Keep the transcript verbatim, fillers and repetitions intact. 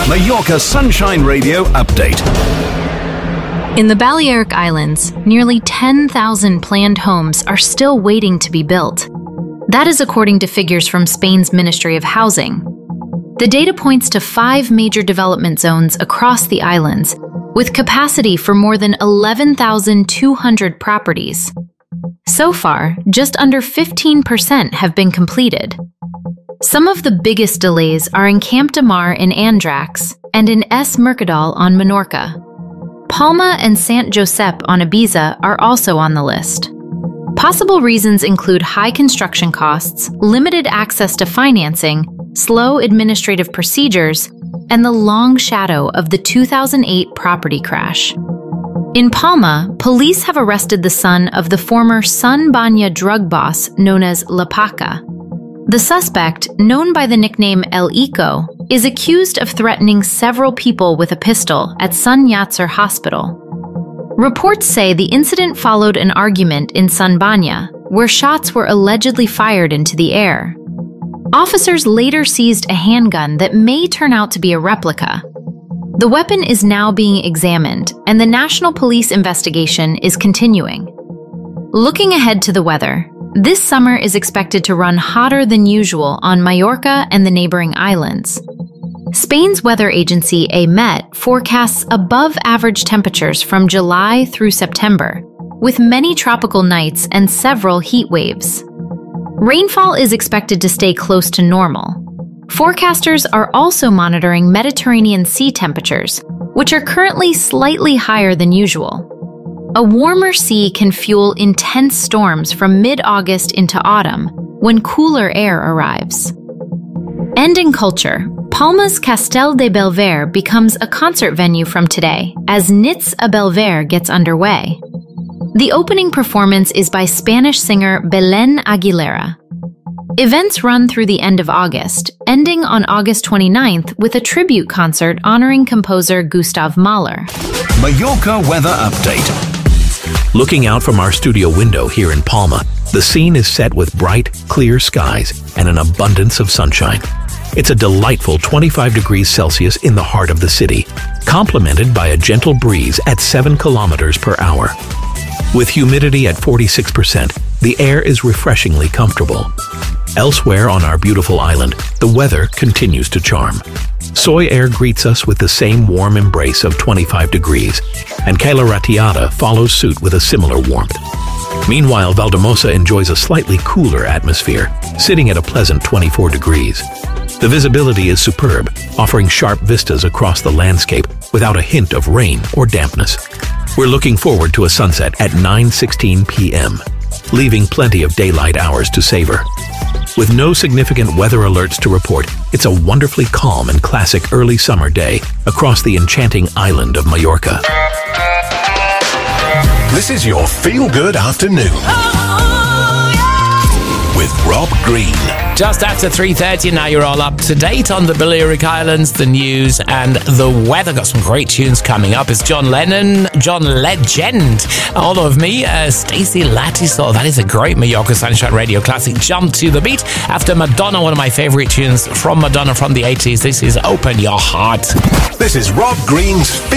Mallorca Sunshine Radio update. In the Balearic Islands, nearly ten thousand planned homes are still waiting to be built. That is according to figures from Spain's Ministry of Housing. The data points to five major development zones across the islands, with capacity for more than eleven thousand two hundred properties. So far, just under fifteen percent have been completed. Some of the biggest delays are in Camp de Mar in Andrax and in Es Mercadal on Menorca. Palma and Sant Josep on Ibiza are also on the list. Possible reasons include high construction costs, limited access to financing, slow administrative procedures, and the long shadow of the two thousand eight property crash. In Palma, police have arrested the son of the former Son Banya drug boss known as La Paca. The suspect, known by the nickname El Ico, is accused of threatening several people with a pistol at Sun Yat-sen Hospital. Reports say the incident followed an argument in Son Banya, where shots were allegedly fired into the air. Officers later seized a handgun that may turn out to be a replica. The weapon is now being examined, and the National Police investigation is continuing. Looking ahead to the weather, this summer is expected to run hotter than usual on Mallorca and the neighboring islands. Spain's weather agency A M E T forecasts above-average temperatures from July through September, with many tropical nights and several heat waves. Rainfall is expected to stay close to normal. Forecasters are also monitoring Mediterranean sea temperatures, which are currently slightly higher than usual. A warmer sea can fuel intense storms from mid-August into autumn, when cooler air arrives. And in culture, Palma's Castel de Belver becomes a concert venue from today, as Nits a Belver gets underway. The opening performance is by Spanish singer Belén Aguilera. Events run through the end of August, ending on August twenty-ninth with a tribute concert honoring composer Gustav Mahler. Mallorca weather update. Looking out from our studio window here in Palma, the scene is set with bright, clear skies and an abundance of sunshine. It's a delightful twenty-five degrees Celsius in the heart of the city, complemented by a gentle breeze at seven kilometers per hour. With humidity at forty-six percent, the air is refreshingly comfortable. Elsewhere on our beautiful island, the weather continues to charm. Soy Air greets us with the same warm embrace of twenty-five degrees, and Cala Ratiada follows suit with a similar warmth. Meanwhile, Valdemosa enjoys a slightly cooler atmosphere, sitting at a pleasant twenty-four degrees. The visibility is superb, offering sharp vistas across the landscape without a hint of rain or dampness. We're looking forward to a sunset at nine sixteen p m, leaving plenty of daylight hours to savor. With no significant weather alerts to report, it's a wonderfully calm and classic early summer day across the enchanting island of Mallorca. This is your feel-good afternoon. Oh, yeah. With Rob Green. Just after three thirty, now you're all up to date on the Balearic Islands, the news and the weather. Got some great tunes coming up. It's John Lennon, John Legend, all of me, uh, Stacey Lattisaw. That is a great Mallorca Sunshine Radio classic. Jump to the beat. After Madonna, one of my favorite tunes from Madonna from the eighties. This is Open Your Heart. This is Rob Green's